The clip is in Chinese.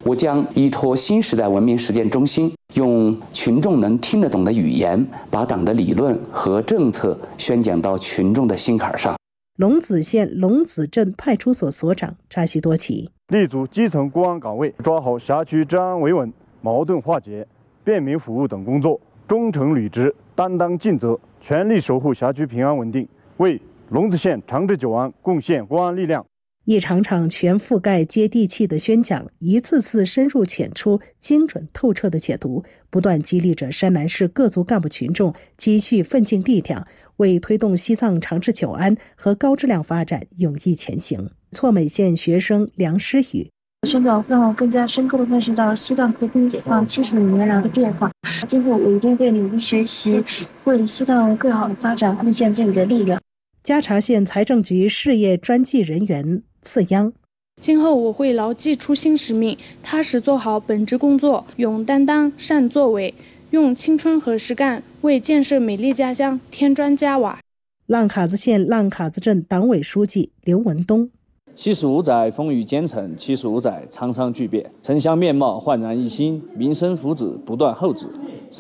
我将依托新时代文明实践中心，用群众能听得懂的语言，把党的理论和政策宣讲到群众的心坎上。 龙子县龙子镇派出所所长扎西多奇立足基层公安岗位，抓好辖区治安维稳、矛盾化解、便民服务等工作，忠诚履职，担当尽责，全力守护辖区平安稳定，为龙子县长治久安贡献公安力量。 一场场全覆盖接地气的宣讲，一次次深入浅出、精准透彻的解读，不断激励着山南市各族干部群众积蓄奋进力量，为推动西藏长治久安和高质量发展勇毅前行。错美县学生梁诗雨宣讲让我更加深刻地认识到西藏和平解放75年来的变化，今后我一定会努力学习，为西藏更好的发展贡献自己的力量。 嘉查县财政局事业专技人员次央今后我会牢记初心使命，踏实做好本职工作，勇担当、善作为，用青春和实干为建设美丽家乡添砖加瓦。 浪卡子县浪卡子镇党委书记刘文东 75载风雨兼程，75载沧桑巨变，城乡面貌焕然一新，民生福祉不断厚植。